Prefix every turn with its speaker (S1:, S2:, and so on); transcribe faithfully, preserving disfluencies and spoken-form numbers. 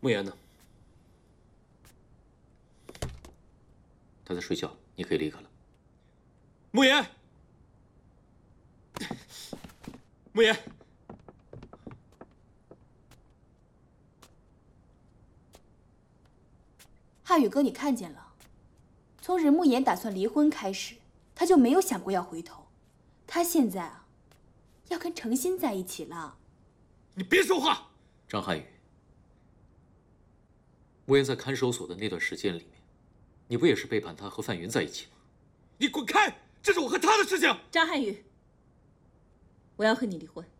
S1: 慕言呢？他在睡觉，你可以离开了。慕言，慕言，
S2: 汉宇哥，你看见了？从任慕言打算离婚开始，他就没有想过要回头。他现在啊，要跟程心在一起了。
S1: 你别说话！张瀚宇，慕言在看守所的那段时间里面，你不也是背叛他和范云在一起吗？你滚开！这是我和他的事情。
S3: 张瀚宇，我要和你离婚。